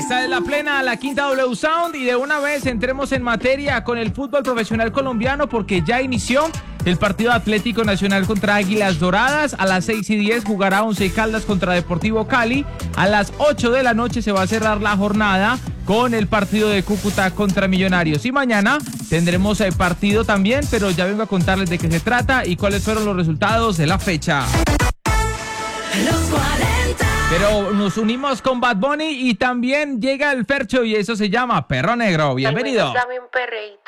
Esta es la plena, la quinta W Sound, y de una vez entremos en materia con el fútbol profesional colombiano porque ya inició el partido Atlético Nacional contra Águilas Doradas. A las 6:10 jugará Once Caldas contra Deportivo Cali. A las 8 de la noche se va a cerrar la jornada con el partido de Cúcuta contra Millonarios. Y mañana tendremos el partido también, pero ya vengo a contarles de qué se trata y cuáles fueron los resultados de la fecha. Los 40. Pero nos unimos con Bad Bunny y también llega el Fercho y eso se llama Perro Negro. Bienvenido. Dame un perreíto.